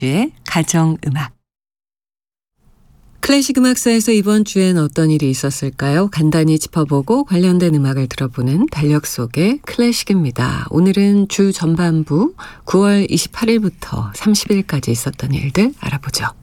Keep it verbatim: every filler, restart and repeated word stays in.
의 가정음악. 클래식 음악사에서 이번 주엔 어떤 일이 있었을까요? 간단히 짚어보고 관련된 음악을 들어보는 달력 속의 클래식입니다. 오늘은 주 전반부 구월 이십팔일부터 삼십일까지 있었던 일들 알아보죠.